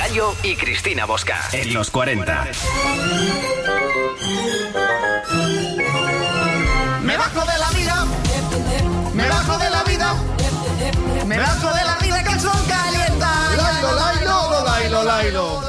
Yayo y Cristina Bosca. En los 40. Me bajo de la vida. Me bajo de la vida. Me bajo de la vida que el sol calienta. Lailo.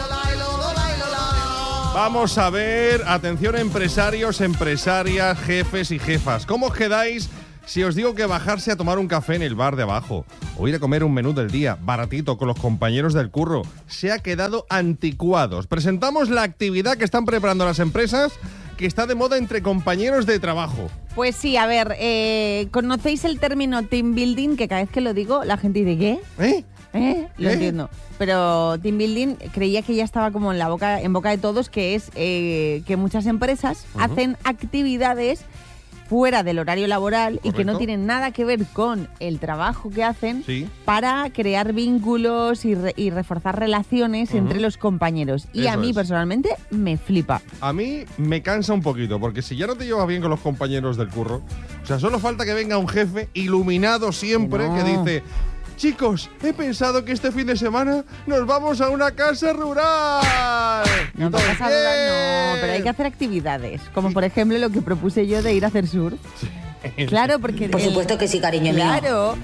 Vamos a ver, atención empresarios, empresarias, jefes y jefas. ¿Cómo os quedáis si os digo que bajarse a tomar un café en el bar de abajo o ir a comer un menú del día, baratito, con los compañeros del curro, se ha quedado anticuados? Presentamos la actividad que están preparando las empresas, que está de moda entre compañeros de trabajo. Pues sí, a ver, ¿conocéis el término team building? Que cada vez que lo digo, la gente dice, ¿qué? Lo entiendo. Pero team building creía que ya estaba como en boca de todos, que es que muchas empresas hacen actividades fuera del horario laboral. Correcto. Y que no tienen nada que ver con el trabajo que hacen, sí, para crear vínculos y reforzar relaciones entre los compañeros. Y a mí personalmente me flipa. A mí me cansa un poquito, porque si ya no te llevas bien con los compañeros del curro, o sea, solo falta que venga un jefe iluminado siempre que dice: chicos, he pensado que este fin de semana nos vamos a una casa rural. No, casa rural no, pero hay que hacer actividades, como por ejemplo lo que propuse yo de ir a hacer surf. Sí. Claro, porque... Por supuesto que sí, cariño mío.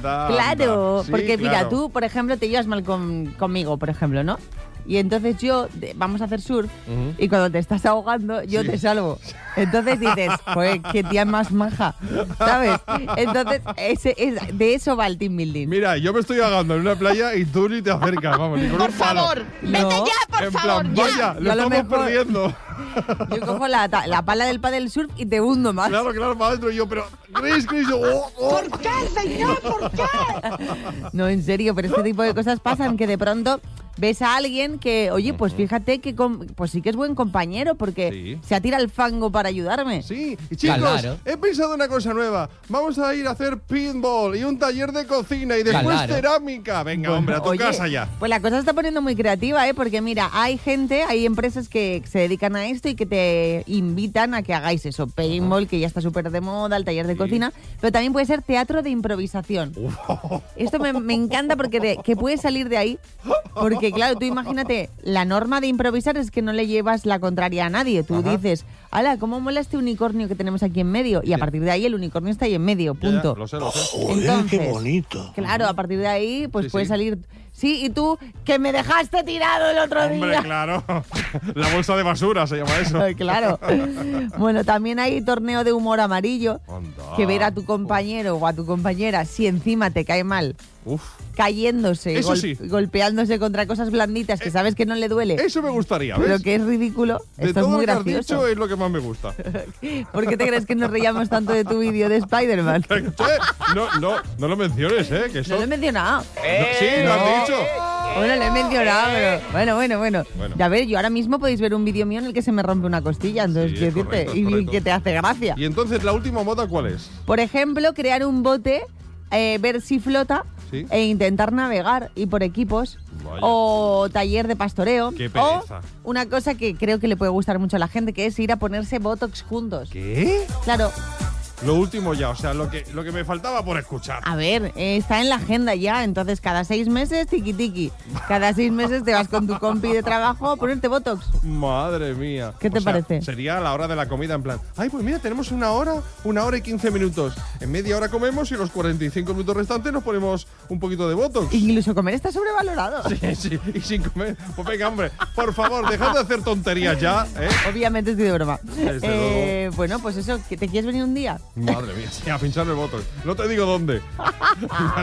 Claro, sí, porque mira, claro, tú, por ejemplo, te llevas mal conmigo, por ejemplo, ¿no? Y entonces vamos a hacer surf y cuando te estás ahogando, yo te salvo. Entonces dices, joder, qué tía más maja, ¿sabes? Entonces, de eso va el team building. Mira, yo me estoy ahogando en una playa y tú ni te acercas, vamos, ni con un palo. Por favor, vete ya, por favor. En plan, vaya, lo estamos perdiendo. Yo cojo la pala del paddle surf y te hundo más. Claro, para adentro. Y yo, pero, Chris, ¿Por qué, señor? ¿Por qué? No, en serio, pero este tipo de cosas pasan, que de pronto ves a alguien que, oye, pues fíjate que pues sí que es buen compañero, porque se atira al fango para ayudarme. Sí, y chicos, he pensado una cosa nueva. Vamos a ir a hacer pinball y un taller de cocina y después cerámica. Venga, hombre, a tu casa ya. Pues la cosa se está poniendo muy creativa, porque mira, hay empresas que se dedican a esto y que te invitan a que hagáis eso, paintball, que ya está súper de moda, el taller de cocina, pero también puede ser teatro de improvisación. Esto me encanta porque que puedes salir de ahí, porque claro, tú imagínate, la norma de improvisar es que no le llevas la contraria a nadie. Tú dices, ¡hala, cómo mola este unicornio que tenemos aquí en medio! Y a partir de ahí el unicornio está ahí en medio, punto. Ya, lo sé. Joder, entonces, qué bonito. Claro, a partir de ahí pues puede salir... Sí, y tú, que me dejaste tirado el otro día. Hombre, claro. La bolsa de basura se llama eso. Claro. Bueno, también hay torneo de humor amarillo. Anda. Que ver a tu compañero o a tu compañera, si encima te cae mal, cayéndose, golpeándose contra cosas blanditas que sabes que no le duele. Eso me gustaría, ¿ves? Pero que es ridículo. Esto es muy gracioso. De todo lo que has dicho es lo que más me gusta. ¿Por qué te crees que nos reíamos tanto de tu vídeo de Spider-Man? No lo menciones, que eso... No lo he mencionado. Sí, lo has dicho. Bueno, lo he mencionado, pero bueno. Ya ves, yo ahora mismo podéis ver un vídeo mío en el que se me rompe una costilla, entonces quiero decirte, correcto. Que te hace gracia. Y entonces, ¿la última moda cuál es? Por ejemplo, crear un bote, ver si flota, e intentar navegar, y por equipos. Vaya. O taller de pastoreo. Qué pereza. O una cosa que creo que le puede gustar mucho a la gente, que es ir a ponerse botox juntos. ¿Qué? Claro. Lo último ya, o sea, lo que me faltaba por escuchar. A ver, está en la agenda ya, entonces cada 6 meses tiki. Cada 6 meses te vas con tu compi de trabajo a ponerte botox. Madre mía. ¿Qué te parece? Sería a la hora de la comida, en plan, ay, pues mira, tenemos 1 hora y 15 minutos. En media hora comemos y los 45 minutos restantes nos ponemos un poquito de botox. Incluso comer está sobrevalorado. Sí, y sin comer. Pues venga, hombre, por favor, dejad de hacer tonterías ya, Obviamente estoy de broma. Desde luego. Bueno, pues eso, ¿te quieres venir un día? Madre mía, sí, a pincharme el botox. No te digo dónde.